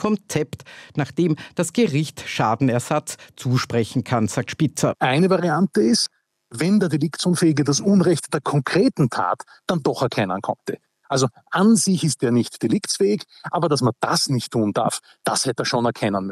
Konzept, nach dem das Gericht Schadenersatz zusprechen kann, sagt Spitzer. Eine Variante ist, wenn der Deliktsunfähige das Unrecht der konkreten Tat dann doch erkennen konnte. Also an sich ist er nicht deliktsfähig, aber dass man das nicht tun darf, das hätte er schon erkennen müssen.